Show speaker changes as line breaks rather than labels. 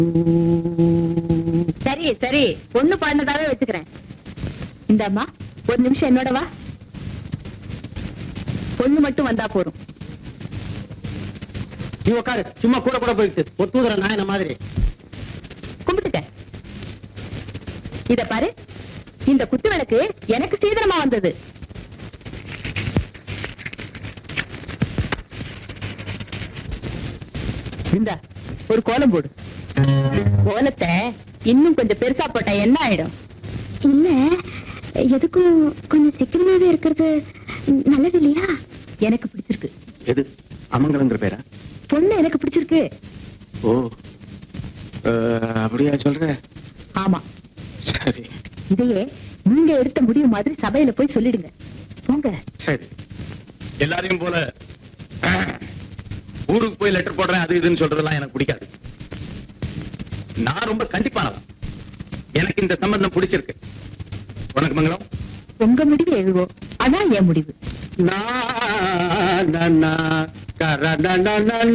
சரி சரி, பொண்ணு பாடினதாவே வச்சுக்கிறேன். இந்த அம்மா ஒரு நிமிஷம் என்னோட வா. பொண்ணு மட்டும் வந்தா போதும்.
நீ உட்காரு, சும்மா கூட கூட போயிட்டு ஒத்துதுற நாயன மாதிரி.
கும்பிட்டுக்க. இத பாரு, இந்த குத்து விளக்கு எனக்கு சீதனமா வந்தது. இந்த ஒரு கோலம் போடு. கோலத்தை இன்னும் கொஞ்சம் பெருசா போட்டா என்ன ஆயிடும்?
இல்ல, எதுக்கும் கொஞ்சம் சீக்கிரமாவே இருக்கிறது நல்லது இல்லையா?
எனக்கு பிடிச்சிருக்கு.
எது அமங்கலங்கிற பேரா?
பொண்ணு எனக்கு பிடிச்சிருக்கு.
ஓ, அப்படியா சொல்ற?
ஆமா.
சரி
இதையே நீங்க எடுத்த முடிவு மாதிரி சபையில போய் சொல்லிடுங்க. போங்க.
சரி. எல்லாரையும் போல ஊருக்கு போய் லெட்டர் போடுறேன் அது இதுன்னு சொல்றதெல்லாம் எனக்கு பிடிக்காது. நான் ரொம்ப கண்டிப்பானவன். எனக்கு இந்த சம்பந்தம் பிடிச்சிருக்கு. உனக்கு மங்களம்?
உங்க முடிவு எழுவோ, அதான் என் முடிவு.
நான்